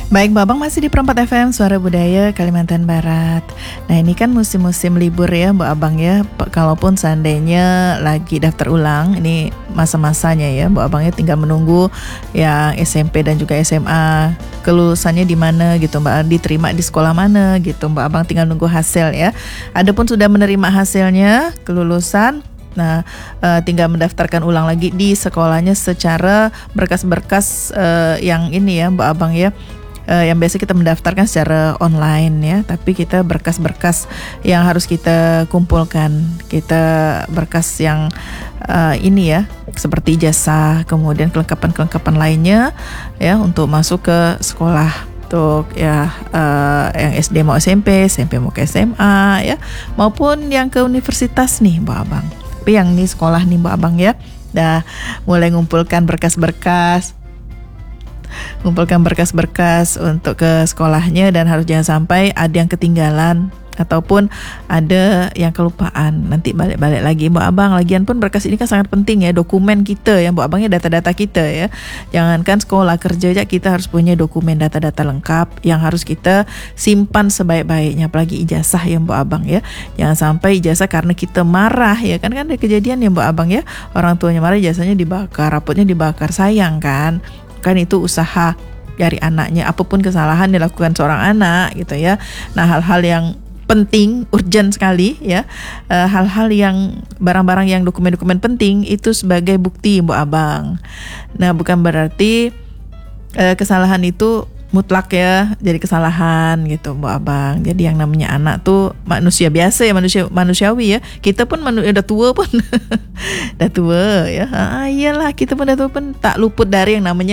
Baik, Mbak Abang masih di Perempat FM, Suara Budaya Kalimantan Barat. Nah, ini kan musim-musim libur ya Mbak Abang ya. Kalaupun seandainya lagi daftar ulang, ini masa-masanya ya Mbak Abang ya, tinggal menunggu yang SMP dan juga SMA. Kelulusannya di mana gitu Mbak, diterima di sekolah mana gitu Mbak Abang, tinggal nunggu hasil ya. Adapun sudah menerima hasilnya, kelulusan, nah, tinggal mendaftarkan ulang lagi di sekolahnya secara berkas-berkas yang ini ya Mbak Abang ya. Yang biasa kita mendaftarkan secara online ya, tapi kita berkas-berkas yang harus kita kumpulkan, kita berkas yang ini ya, seperti ijazah, kemudian kelengkapan-kelengkapan lainnya ya untuk masuk ke sekolah. Untuk ya yang SD mau SMP, SMP mau ke SMA ya, maupun yang ke universitas nih Mbak Abang. Tapi yang nih sekolah nih Mbak Abang ya, dah mulai ngumpulkan berkas-berkas untuk ke sekolahnya, dan harus jangan sampai ada yang ketinggalan ataupun ada yang kelupaan, nanti balik-balik lagi Mbak Abang. Lagian pun berkas ini kan sangat penting ya, dokumen kita ya Mbak Abang ya, data-data kita ya. Jangankan sekolah, kerja aja kita harus punya dokumen, data-data lengkap yang harus kita simpan sebaik-baiknya, apalagi ijazah ya Mbak Abang ya. Jangan sampai ijazah karena kita marah ya, kan ada kejadian ya Mbak Abang ya, orang tuanya marah, ijazahnya dibakar, rapotnya dibakar, sayang kan itu usaha dari anaknya, apapun kesalahan dilakukan seorang anak gitu ya. Nah, hal-hal yang penting, urgent sekali ya, hal-hal yang barang-barang yang dokumen-dokumen penting itu sebagai bukti Mbak Abang. Nah, bukan berarti kesalahan itu mutlak ya jadi kesalahan gitu Mbak Abang. Jadi yang namanya anak tuh manusia biasa ya, manusiawi ya. Kita pun udah tua pun udah tua ya. Iyalah, kita pun udah tua pun tak luput dari yang namanya